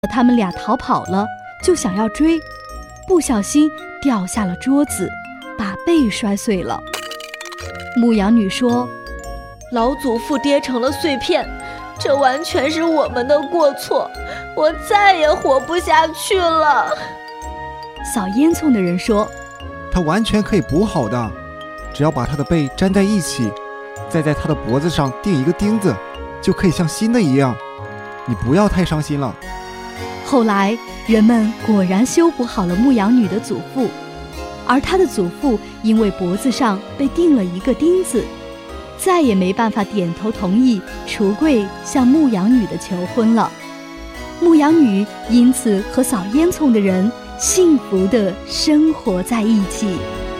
他们俩逃跑了，就想要追，不小心掉下了桌子，把背摔碎了。牧羊女说： 老祖父跌成了碎片，这完全是我们的过错，我再也活不下去了。 扫烟囱的人说： 他完全可以补好的，只要把他的背粘在一起，再在他的脖子上钉一个钉子，就可以像新的一样。你不要太伤心了。 后来人们果然修补好了牧羊女的祖父，而她的祖父因为脖子上被钉了一个钉子，再也没办法点头同意橱柜向牧羊女的求婚了。牧羊女因此和扫烟囱的人幸福地生活在一起。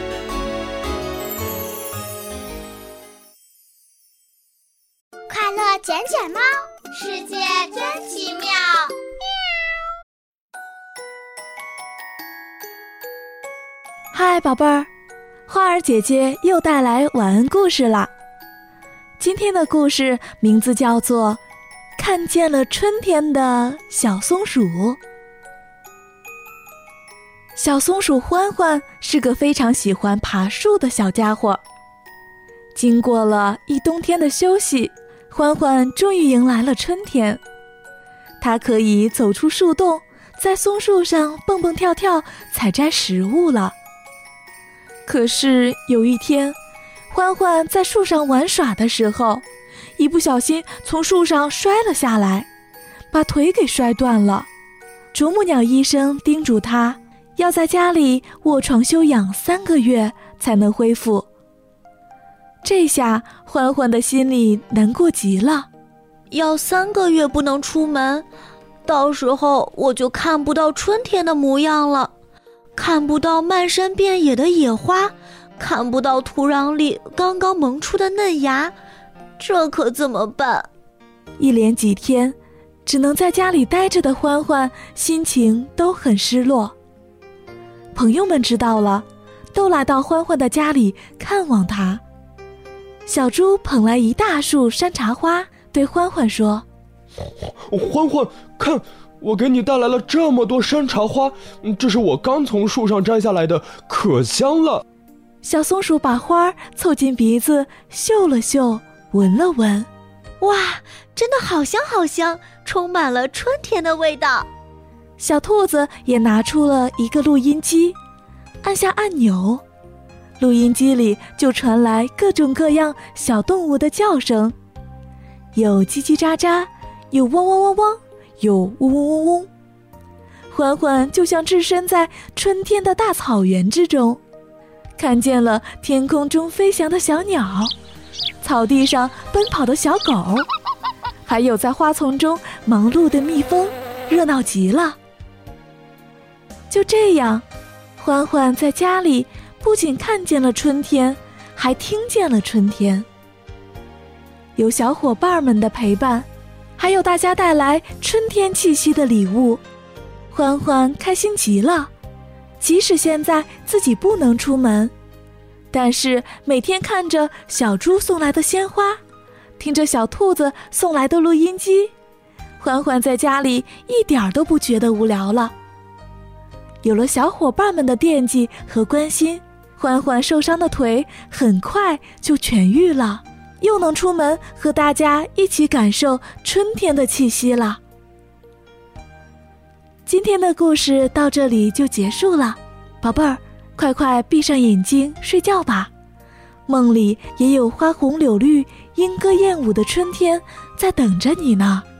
快乐捡捡猫，世界真奇妙。 嗨，宝贝儿，花儿姐姐又带来晚安故事啦。今天的故事名字叫做《看见了春天的小松鼠》。小松鼠欢欢是个非常喜欢爬树的小家伙。经过了一冬天的休息，欢欢终于迎来了春天。它可以走出树洞，在松树上蹦蹦跳跳，采摘食物了。可是有一天，欢欢在树上玩耍的时候，一不小心从树上摔了下来，把腿给摔断了。啄木鸟医生叮嘱他要在家里卧床休养3个月才能恢复。这下欢欢的心里难过极了。 要3个月不能出门，到时候我就看不到春天的模样了，看不到漫山遍野的野花，看不到土壤里刚刚萌出的嫩芽，这可怎么办？ 一连几天只能在家里待着的欢欢心情都很失落。朋友们知道了，都来到欢欢的家里看望他。小猪捧来一大束山茶花，对欢欢说： 欢欢，看，我给你带来了这么多山茶花，这是我刚从树上摘下来的，可香了。 小松鼠把花凑近鼻子嗅了嗅，闻了闻， 哇，真的好香好香，充满了春天的味道。 小兔子也拿出了一个录音机，按下按钮，录音机里就传来各种各样小动物的叫声，有叽叽喳喳，有汪汪汪汪，有嗡嗡嗡嗡。欢欢就像置身在春天的大草原之中，看见了天空中飞翔的小鸟，草地上奔跑的小狗，还有在花丛中忙碌的蜜蜂，热闹极了。就这样，欢欢在家里不仅看见了春天，还听见了春天。有小伙伴们的陪伴，还有大家带来春天气息的礼物，欢欢开心极了。即使现在自己不能出门，但是每天看着小猪送来的鲜花，听着小兔子送来的录音机，欢欢在家里一点都不觉得无聊了。有了小伙伴们的惦记和关心，欢欢受伤的腿很快就痊愈了，又能出门和大家一起感受春天的气息了。今天的故事到这里就结束了，宝贝儿，快快闭上眼睛睡觉吧，梦里也有花红柳绿、莺歌燕舞的春天在等着你呢。